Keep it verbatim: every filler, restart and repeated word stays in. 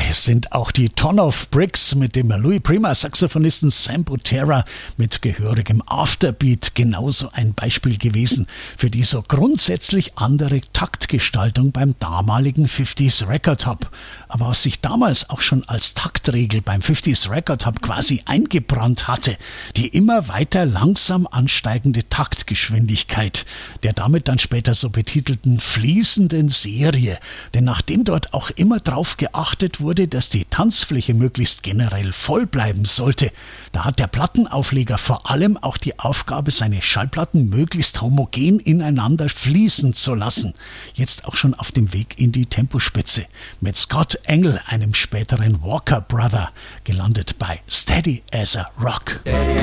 sind auch die Ton of Bricks mit dem Louis Prima Saxophonisten Sam Butera mit gehörigem Afterbeat genauso ein Beispiel gewesen für die so grundsätzlich andere Taktgestaltung beim damaligen fünfziger Record Hop. Aber was sich damals auch schon als Taktregel beim fünfziger Record Hop quasi eingebrannt hatte, die immer weiter langsam ansteigende Taktgeschwindigkeit, der damit dann später so betitelten fließenden Serie. Denn nachdem dort auch immer drauf geachtet wurde, dass die Tanzfläche möglichst generell voll bleiben sollte, da hat der Plattenaufleger vor allem auch die Aufgabe, seine Schallplatten möglichst homogen ineinander fließen zu lassen. Jetzt auch schon auf dem Weg in die Tempospitze. Mit Scott Engel, einem späteren Walker Brother, gelandet bei Steady as a Rock.